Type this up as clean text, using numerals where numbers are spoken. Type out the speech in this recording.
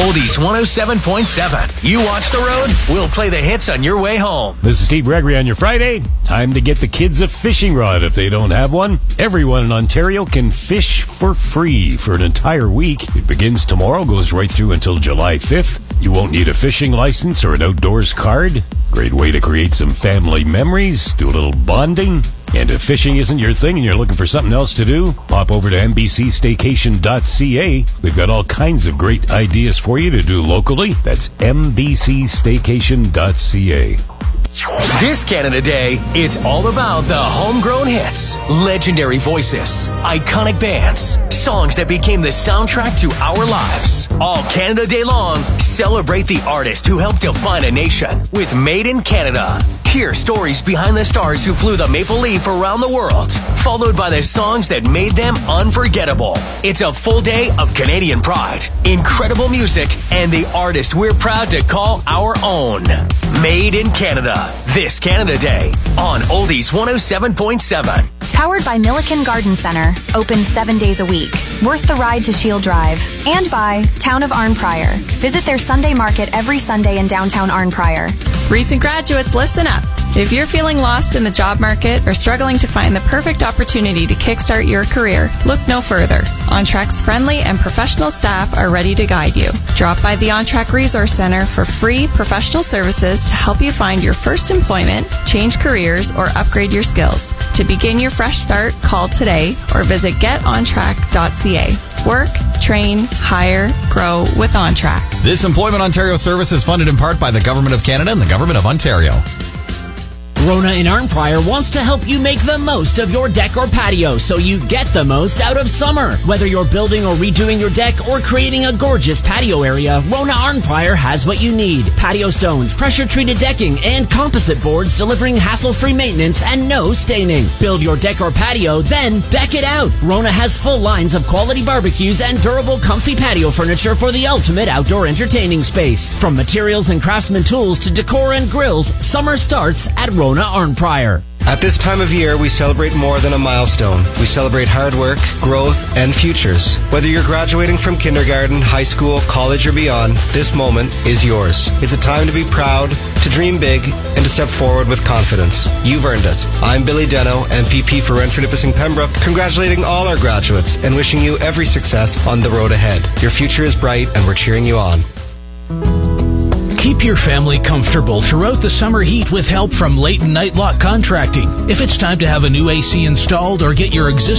Oldies 107.7. You watch the road, we'll play the hits on your way home. This is Steve Gregory on your Friday. Time to get the kids a fishing rod if they don't have one. Everyone in Ontario can fish for free for an entire week. It begins tomorrow, goes right through until July 5th. You won't need a fishing license or an outdoors card. Great way to create some family memories, do a little bonding. And if fishing isn't your thing and you're looking for something else to do, pop over to mbcstaycation.ca. We've got all kinds of great ideas for you to do locally. That's mbcstaycation.ca. This Canada Day, it's all about the homegrown hits, legendary voices, iconic bands, songs that became the soundtrack to our lives. All Canada Day long, celebrate the artists who helped define a nation with Made in Canada. Hear stories behind the stars who flew the Maple Leaf around the world, followed by the songs that made them unforgettable. It's a full day of Canadian pride, incredible music, and the artist we're proud to call our own. Made in Canada. This Canada Day on Oldies 107.7. Powered by Milliken Garden Center, open 7 days a week. Worth the ride to Shield Drive. And by Town of Arnprior. Visit their Sunday market every Sunday in downtown Arnprior. Recent graduates, listen up. If you're feeling lost in the job market or struggling to find the perfect opportunity to kickstart your career, look no further. OnTrack's friendly and professional staff are ready to guide you. Drop by the OnTrack Resource Center for free professional services to help you find your first employment, change careers, or upgrade your skills. To begin your fresh start, call today or visit getontrack.ca. Work, train, hire, grow with OnTrack. This Employment Ontario service is funded in part by the Government of Canada and the Government of Ontario. Rona in Arnprior wants to help you make the most of your deck or patio so you get the most out of summer. Whether you're building or redoing your deck or creating a gorgeous patio area, Rona Arnprior has what you need. Patio stones, pressure-treated decking, and composite boards delivering hassle-free maintenance and no staining. Build your deck or patio, then deck it out. Rona has full lines of quality barbecues and durable, comfy patio furniture for the ultimate outdoor entertaining space. From materials and craftsman tools to decor and grills, summer starts at Rona Arnprior. At this time of year, we celebrate more than a milestone. We celebrate hard work, growth, and futures. Whether you're graduating from kindergarten, high school, college, or beyond, this moment is yours. It's a time to be proud, to dream big, and to step forward with confidence. You've earned it. I'm Billy Deno, MPP for Renfrew Nipissing Pembroke, congratulating all our graduates and wishing you every success on the road ahead. Your future is bright, and we're cheering you on. Keep your family comfortable throughout the summer heat with help from Leighton Nightlock Contracting. If it's time to have a new AC installed or get your existing